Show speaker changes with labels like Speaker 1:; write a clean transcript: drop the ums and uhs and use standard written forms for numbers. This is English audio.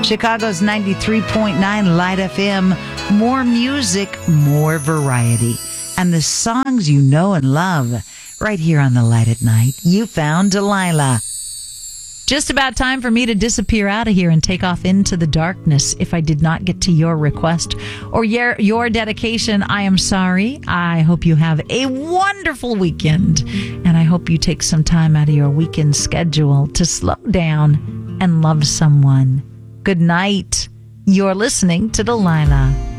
Speaker 1: Chicago's 93.9 Light FM. More music, more variety. And the songs you know and love. Right here on the Light at Night, you found Delilah. Just about time for me to disappear out of here and take off into the darkness. If I did not get to your request or your dedication, I am sorry. I hope you have a wonderful weekend. And I hope you take some time out of your weekend schedule to slow down and love someone. Good night. You're listening to Delilah.